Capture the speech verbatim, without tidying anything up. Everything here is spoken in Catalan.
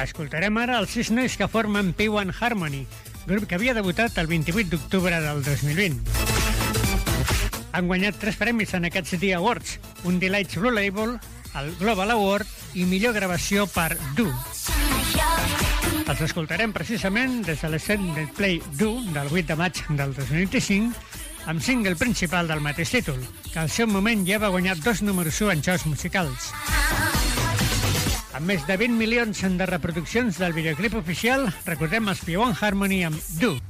Escoltarem ara els sis nois que formen P one Harmony, grup que havia debutat el vint-i-vuit d'octubre del dos mil vint. Han guanyat tres premis en aquests D Awards, un Delights Blue Label, el Global Award i millor gravació per Do. Els escoltarem precisament des de l'Extended Play Do del vuit de maig del dos mil vint-i-cinc, amb single principal del mateix títol, que al seu moment ja va guanyar dos números u en xocs musicals. Amb més de vint milions de reproduccions del videoclip oficial, recordem els P one Harmony amb Do.